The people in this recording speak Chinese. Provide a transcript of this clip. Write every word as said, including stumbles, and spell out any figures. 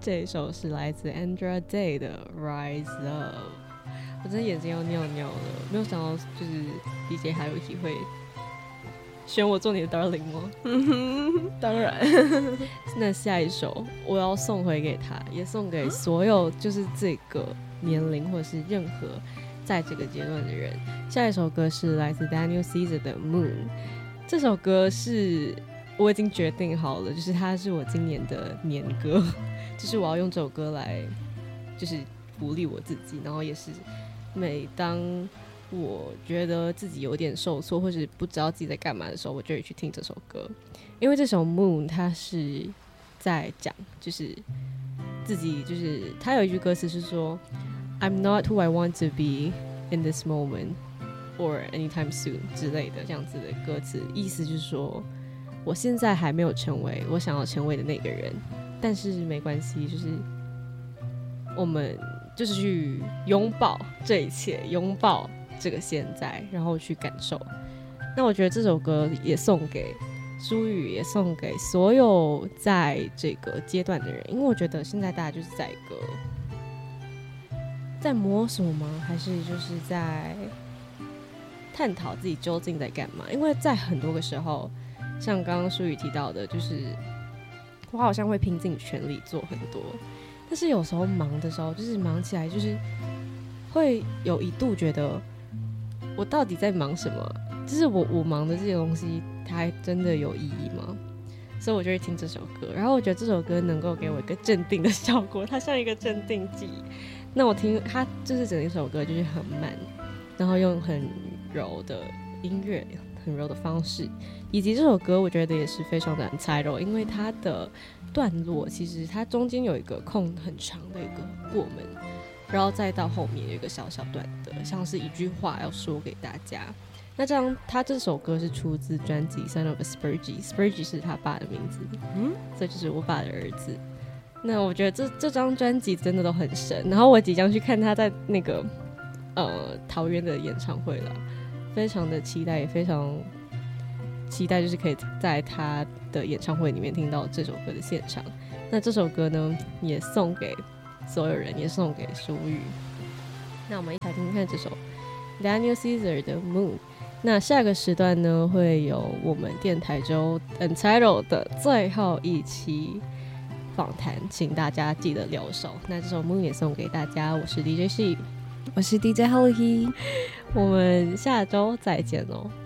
这一首是来自 Andra Day 的 Rise Up。 我真的眼睛要尿尿了，没有想到就是 D J 还有体会选我做你的 darling 吗？ 嗯哼，当然。 那下一首我要送回给他，也送给所有就是这个年龄或者是任何在这个阶段的人。下一首歌是来自 Daniel Caesar 的 Moon。 这首歌是我已经决定好了，就是它是我今年的年歌，就是我要用这首歌来就是鼓励我自己，然后也是每当我觉得自己有点受挫或者不知道自己在干嘛的时候，我就会去听这首歌。因为这首 Moon 它是在讲就是自己，就是它有一句歌词是说 I'm not who I want to be in this moment or anytime soon 之类的这样子的歌词，意思就是说我现在还没有成为我想要成为的那个人，但是没关系，就是我们就是去拥抱这一切，拥抱这个现在，然后去感受。那我觉得这首歌也送给舒宇，也送给所有在这个阶段的人，因为我觉得现在大家就是在一个在摸索吗？还是就是在探讨自己究竟在干嘛？因为在很多个时候，像刚刚舒宇提到的，就是我好像会拼尽全力做很多，但是有时候忙的时候，就是忙起来，就是会有一度觉得我到底在忙什么？就是我我忙的这些东西，它还真的有意义吗？所以我就会听这首歌，然后我觉得这首歌能够给我一个镇定的效果，它像一个镇定剂。那我听它就是整一首歌就是很慢，然后用很柔的音乐、很柔的方式，以及这首歌我觉得也是非常的untitled，因为它的段落其实它中间有一个空很长的一个过门，然后再到后面有一个小小段的，像是一句话要说给大家。那这样，他这首歌是出自专辑《Son of a Spurgey》，Spurgey 是他爸的名字，嗯，这就是我爸的儿子。那我觉得这这张专辑真的都很神，然后我即将去看他在那个呃桃园的演唱会了，非常的期待，也非常期待，就是可以在他的演唱会里面听到这首歌的现场。那这首歌呢，也送给所有人，也送给舒宇。那我们一起来听听看这首 Daniel Caesar 的 Moon。那下个时段呢，会有我们电台周 Untitled 的最后一期访谈，请大家记得留守。那这首 Moon 也送给大家，我是 D J She， 我是 D J Holly， 我们下周再见哦。